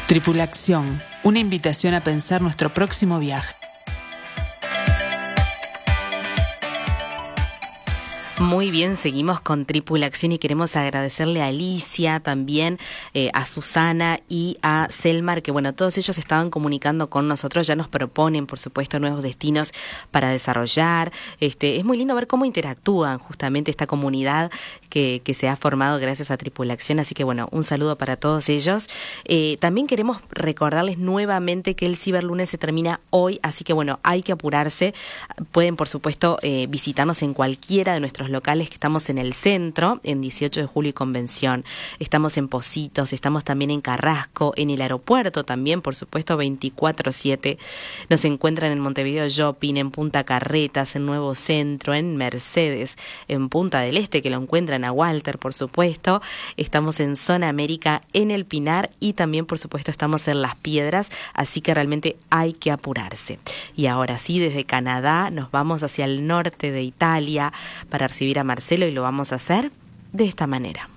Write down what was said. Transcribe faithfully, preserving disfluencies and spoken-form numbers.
Tripulación, una invitación a pensar nuestro próximo viaje. Muy bien, seguimos con Tripulación y queremos agradecerle a Alicia, también eh, a Susana y a Selmar, que bueno, todos ellos estaban comunicando con nosotros, ya nos proponen, por supuesto, nuevos destinos para desarrollar. Este, es muy lindo ver cómo interactúan justamente esta comunidad que, que se ha formado gracias a Tripulación, así que bueno, un saludo para todos ellos. Eh, también queremos recordarles nuevamente que el Ciberlunes se termina hoy, así que bueno, hay que apurarse. Pueden, por supuesto, eh, visitarnos en cualquiera de nuestros locales, que estamos en el centro, en dieciocho de julio y Convención, estamos en Pocitos, estamos también en Carrasco, en el aeropuerto también, por supuesto, veinticuatro siete, nos encuentran en Montevideo Shopping, en Punta Carretas, en Nuevo Centro, en Mercedes, en Punta del Este, que lo encuentran a Walter, por supuesto, estamos en Zona América, en El Pinar, y también, por supuesto, estamos en Las Piedras, así que realmente hay que apurarse. Y ahora sí, desde Canadá nos vamos hacia el norte de Italia para recibir a Marcelo, y lo vamos a hacer de esta manera.